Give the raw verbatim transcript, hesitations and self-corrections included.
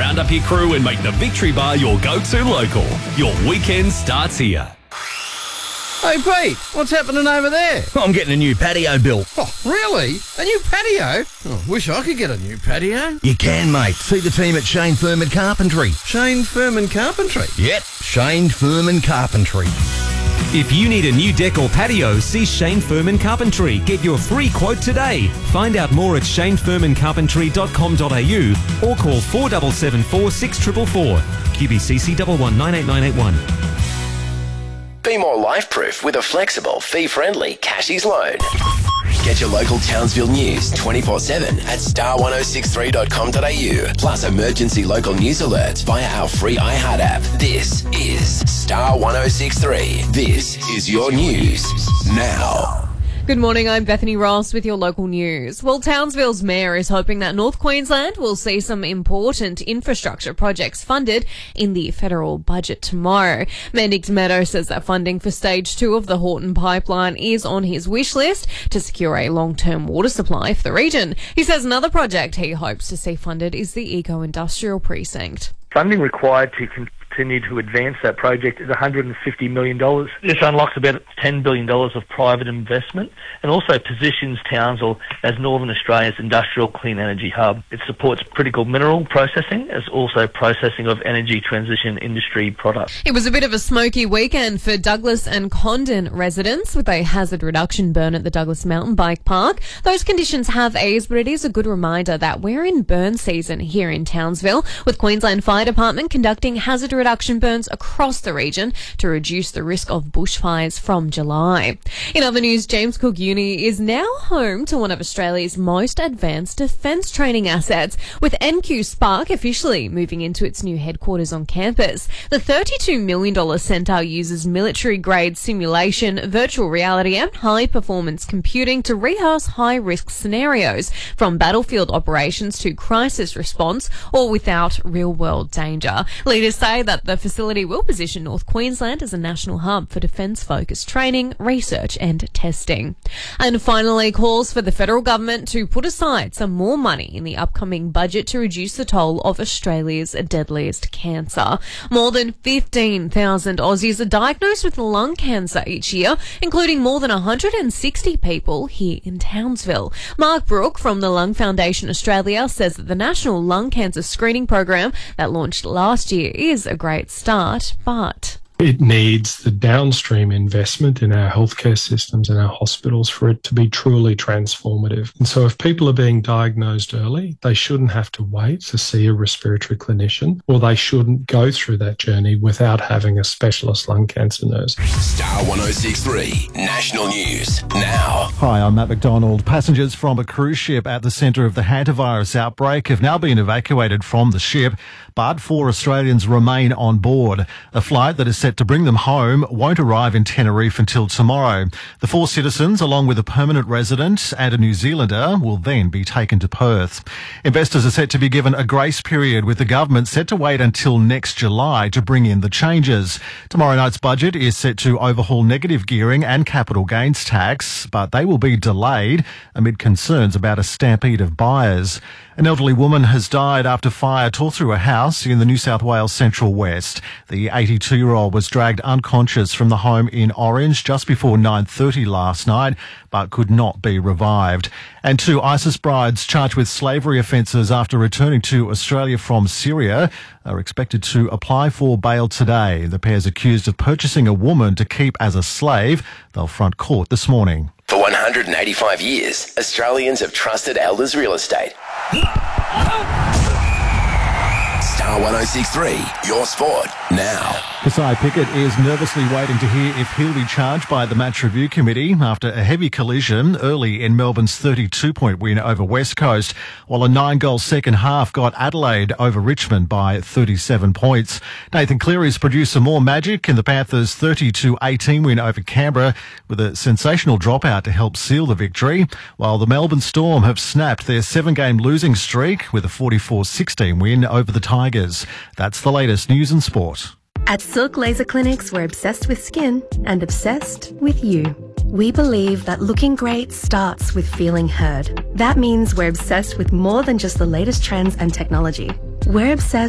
Round up your crew and make the Victory Bar your go-to local. Your weekend starts here. Hey Pete, what's happening over there? I'm getting a new patio built. Oh, really? A new patio? Oh, wish I could get a new patio. You can, mate. See the team at Shane Furman Carpentry. Shane Furman Carpentry? Yep, Shane Furman Carpentry. If you need a new deck or patio, see Shane Furman Carpentry. Get your free quote today. Find out more at shane furman carpentry dot com dot a u or call four seven seven four, six four four four. Q B C C one one nine eight nine eight one. Be more life-proof with a flexible, fee-friendly Cashies loan. Get your local Townsville news twenty-four seven at star ten sixty-three dot com dot a u. Plus emergency local news alerts via our free iHeart app. This is Star ten sixty-three. This is your news now. Good morning, I'm Bethany Ross with your local news. Well, Townsville's mayor is hoping that North Queensland will see some important infrastructure projects funded in the federal budget tomorrow. Mayor Nick Meadow says that funding for stage two of the Horton pipeline is on his wish list to secure a long-term water supply for the region. He says another project he hopes to see funded is the eco-industrial precinct. Funding required to continue to advance that project is one hundred fifty million dollars. This unlocks about ten billion dollars of private investment and also positions Townsville as Northern Australia's industrial clean energy hub. It supports critical mineral processing as also processing of energy transition industry products. It was a bit of a smoky weekend for Douglas and Condon residents with a hazard reduction burn at the Douglas Mountain Bike Park. Those conditions have eased, but it is a good reminder that we're in burn season here in Townsville, with Queensland Fire Department conducting hazard reduction burns across the region to reduce the risk of bushfires from July. In other news, James Cook Uni is now home to one of Australia's most advanced defence training assets, with N Q Spark officially moving into its new headquarters on campus. The thirty-two million dollars centre uses military-grade simulation, virtual reality and high-performance computing to rehearse high-risk scenarios, from battlefield operations to crisis response or without real-world danger. Leaders say that the facility will position North Queensland as a national hub for defence-focused training, research and testing. And finally, calls for the federal government to put aside some more money in the upcoming budget to reduce the toll of Australia's deadliest cancer. More than fifteen thousand Aussies are diagnosed with lung cancer each year, including more than one hundred sixty people here in Townsville. Mark Brook from the Lung Foundation Australia says that the National Lung Cancer Screening Program that launched last year is a great start, but it needs the downstream investment in our healthcare systems and our hospitals for it to be truly transformative. And so if people are being diagnosed early, they shouldn't have to wait to see a respiratory clinician, or they shouldn't go through that journey without having a specialist lung cancer nurse. Star ten sixty-three National News now. Hi, I'm Matt McDonald. Passengers from a cruise ship at the centre of the hantavirus outbreak have now been evacuated from the ship, but four Australians remain on board. A flight that is set to bring them home won't arrive in Tenerife until tomorrow. The four citizens, along with a permanent resident and a New Zealander, will then be taken to Perth. Investors are set to be given a grace period, with the government set to wait until next July to bring in the changes. Tomorrow night's budget is set to overhaul negative gearing and capital gains tax, but they will be delayed amid concerns about a stampede of buyers. An elderly woman has died after fire tore through a house in the New South Wales Central West. The eighty-two-year-old was dragged unconscious from the home in Orange just before nine thirty last night, but could not be revived. And two ISIS brides charged with slavery offences after returning to Australia from Syria are expected to apply for bail today. The pair's accused of purchasing a woman to keep as a slave. They'll front court this morning. For one hundred eighty-five years, Australians have trusted Elders Real Estate. Star ten sixty-three, your sport now. Kasai Pickett is nervously waiting to hear if he'll be charged by the Match Review Committee after a heavy collision early in Melbourne's thirty-two point win over West Coast, while a nine-goal second half got Adelaide over Richmond by thirty-seven points. Nathan Cleary's produced some more magic in the Panthers' thirty to eighteen win over Canberra, with a sensational dropout to help seal the victory, while the Melbourne Storm have snapped their seven-game losing streak with a forty-four sixteen win over the Tigers. That's the latest news and sport. At Silk Laser Clinics, we're obsessed with skin and obsessed with you. We believe that looking great starts with feeling heard. That means we're obsessed with more than just the latest trends and technology. We're obsessed